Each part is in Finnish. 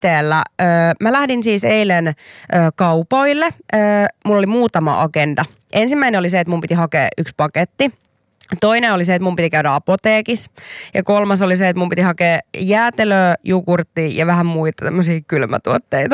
liitteellä. Mä lähdin siis eilen kaupoille. Mulla oli muutama agenda. Ensimmäinen oli se, että mun piti hakea 1 paketti. Toinen oli se, että mun piti käydä apoteekissa. Ja 3. oli se, että mun piti hakea jäätelöä, jogurttia ja vähän muita tämmöisiä kylmätuotteita.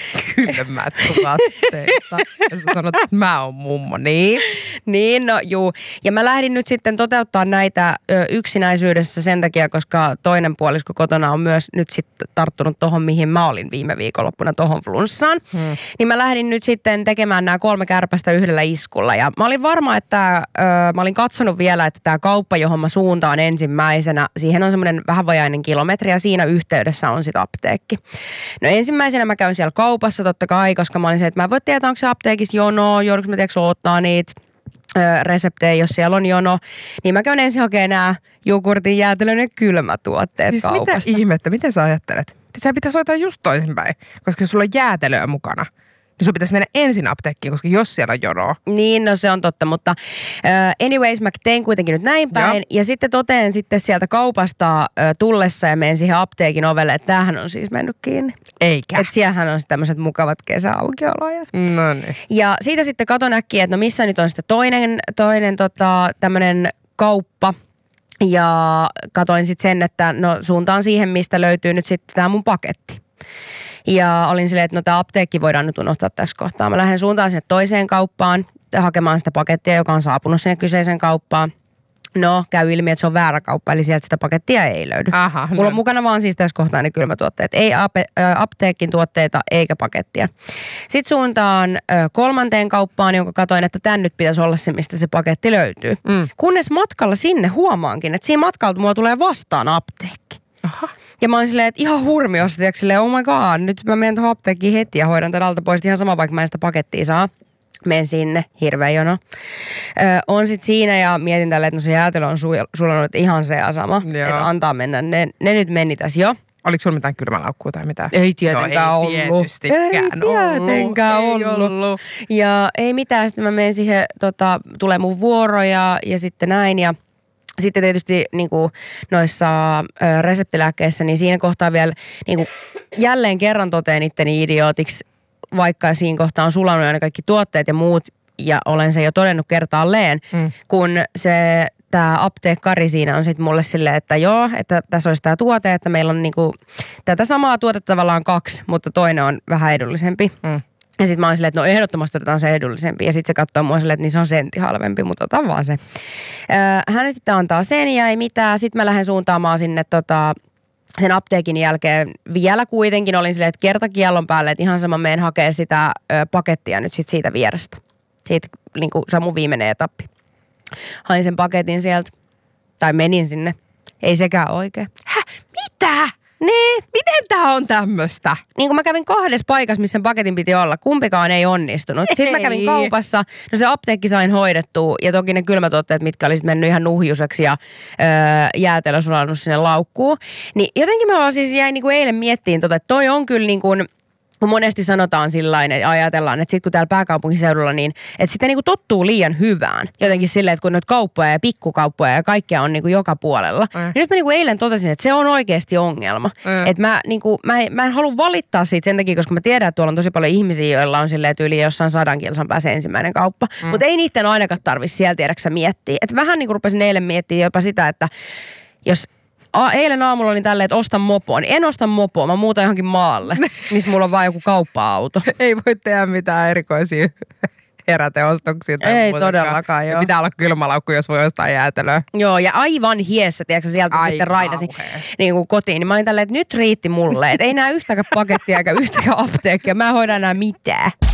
Kylmätuotteita? Ja sä sanot, että mä oon mummo, niin? Niin, no juu. Ja mä lähdin nyt sitten toteuttaa näitä yksinäisyydessä sen takia, koska toinen puolisko kotona on myös nyt sitten tarttunut tohon, mihin mä olin viime viikonloppuna, tohon flunssaan. Niin mä lähdin nyt sitten tekemään nämä 3 kärpästä yhdellä iskulla. Ja mä olin varma, että mä olin katsonut vielä, että tämä kauppa, johon mä suuntaan ensimmäisenä, siihen on semmoinen vähän vajainen kilometri ja siinä yhteydessä on sitten apteekki. No ensimmäisenä mä käyn siellä kaupassa totta kai, koska mä olin se, että mä en voi tietää, onko se apteekissa jono, joudunko mä tiedätkö odottaa niitä reseptejä, jos siellä on jono. Niin mä käyn ensin hakemaan nämä jogurtin, jäätelön ja kylmätuotteet siis kaupasta. Mitä ihmettä, miten sä ajattelet? Sä pitäisi hoitaa just toisinpäin, koska jos sulla on jäätelöä mukana, niin sun pitäisi mennä ensin apteekkiin, koska jos siellä on jonoa. Niin, no se on totta, mutta anyways mä tein kuitenkin nyt näin päin. Joo. Ja sitten toteen sitten sieltä kaupasta tullessa ja menen siihen apteekin ovelle, että tämähän on siis mennyt kiinni. Eikä. Että siellähän on tämmöiset mukavat kesäaukioloajat. No niin. Ja siitä sitten katon äkkiä, että no missä nyt on sitten toinen tämmöinen kauppa. Ja katoin sitten sen, että no suuntaan siihen, mistä löytyy nyt sitten tämä mun paketti. Ja olin silleen, että no tämä apteekki voidaan nyt unohtaa tässä kohtaa. Mä lähden suuntaan sinne toiseen kauppaan hakemaan sitä pakettia, joka on saapunut sinne kyseiseen kauppaan. No, käy ilmi, että se on väärä kauppa, eli sieltä sitä pakettia ei löydy. Aha, Mulla on mukana vaan siis tässä kohtaa ne kylmätuotteet. Ei apteekin tuotteita eikä pakettia. Sitten suuntaan 3. kauppaan, jonka katoin, että tän nyt pitäisi olla se, mistä se paketti löytyy. Kunnes matkalla sinne huomaankin, että siinä matkalla mulla tulee vastaan apteekki. Aha. Ja mä oon silleen, että ihan hurmiosta, tiedätkö silleen, oh my god, nyt mä menen tuohon apteekkiin heti ja hoidan tämän alta pois. Ihan sama, vaikka mä en sitä pakettia saa. Menen sinne, hirveä jono. On sit siinä ja mietin tälle, että no se jäätelö on sulanut, että ihan se ja sama. Että antaa mennä, ne nyt meni tässä jo. Oliko sulla mitään kylmälaukkua tai mitään? Ei tietenkään ollut. Ei tietenkään ollut. Ja ei mitään, sitten mä menen siihen, tulee mun vuoro ja sitten näin ja sitten tietysti niin kuin noissa reseptilääkkeissä, niin siinä kohtaa vielä niin kuin jälleen kerran toteen itteni idiootiksi, vaikka siinä kohtaa on sulanut aina kaikki tuotteet ja muut, ja olen sen jo todennut kertaalleen, kun tämä apteekkari siinä on sitten mulle silleen, että joo, että tässä olisi tämä tuote, että meillä on niinku tätä samaa tuotetta tavallaan 2, mutta toinen on vähän edullisempi. Ja sitten mä oon silleen, että no ehdottomasti otetaan se edullisempi. Ja sitten se katsoo mua silleen, että niin se on sentti halvempi, mutta otan vaan se. Hän sitten antaa sen ja ei mitään. Sitten mä lähden suuntaamaan sinne sen apteekin jälkeen. Vielä kuitenkin olin silleen, että kertakiellon päälle, että ihan sama menen hakee sitä pakettia nyt sit siitä vierestä. Siitä niin kuin se on mun viimeinen etappi. Hain sen paketin sieltä. Tai menin sinne. Ei sekään oikein. Mitä? Niin. Miten tää on tämmöstä? Niin kun mä kävin 2 paikassa, missä sen paketin piti olla. Kumpikaan ei onnistunut. Sitten mä kävin kaupassa. No se apteekki sain hoidettua. Ja toki ne kylmätuotteet, mitkä olisit mennyt ihan nuhjuseksi ja jäätelö sulannut sinne laukkuun. Niin jotenkin mä siis jäin niin kuin eilen miettiin, että toi on kyllä niin kuin, kun monesti sanotaan sillain, että ajatellaan, että sitten kun täällä pääkaupunkiseudulla, niin että sitten niin kuin tottuu liian hyvään. Jotenkin silleen, että kun noita kauppoja ja pikkukauppoja ja kaikkea on niin kuin joka puolella. Niin nyt mä niin kuin eilen totesin, että se on oikeasti ongelma. Että mä en halua valittaa siitä sen takia, koska mä tiedän, että tuolla on tosi paljon ihmisiä, joilla on silleen tyyli jossain 100 kilsan pääsee ensimmäinen kauppa. Mutta ei niiden ainakaan tarvitse siellä tiedäksä miettiä. Että vähän niin kuin rupesin eilen miettimään jopa sitä, että jos eilen aamulla oli tälleen, että ostan mopoa. Niin en osta mopoa, mä muutan johonkin maalle, missä mulla on vaan joku kauppa-auto. Ei voi tehdä mitään erikoisia heräteostoksia tai ei muutakaan. Todellakaan, joo. Pitää olla kylmälaukku, jos voi ostaa jäätelöä. Joo, ja aivan hiessä, tiedätkö sieltä sitten raidasi niin kuin kotiin. Niin mä olin tälleen, että nyt riitti mulle, että ei nää yhtäkään pakettia eikä yhtäkään apteekkia. Mä en hoida enää mitään.